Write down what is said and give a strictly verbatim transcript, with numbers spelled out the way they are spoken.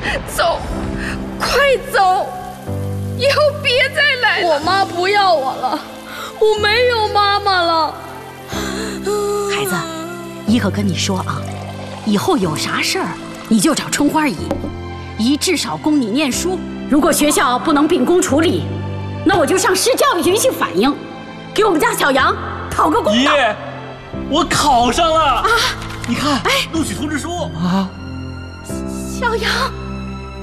走，快走，以后别再来了。 我妈不要我了，我没有妈妈了。 孩子，姨可跟你说啊，以后有啥事儿你就找春花姨，姨至少供你念书。如果学校不能秉公处理，那我就上市教育局去反映，给我们家小杨讨个公道。 姨，我考上了啊！你看，哎，录取通知书啊！ 小杨。